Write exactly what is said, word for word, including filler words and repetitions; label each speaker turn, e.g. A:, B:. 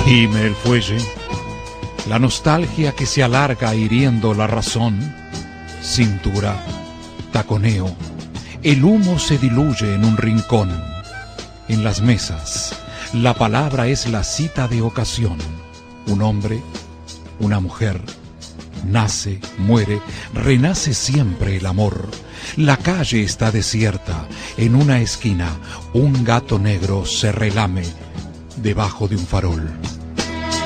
A: Gime el fuelle, la nostalgia que se alarga hiriendo la razón. Cintura, taconeo, el humo se diluye en un rincón. En las mesas, la palabra es la cita de ocasión. Un hombre, una mujer, nace, muere, renace siempre el amor. La calle está desierta, en una esquina, un gato negro se relame debajo de un farol.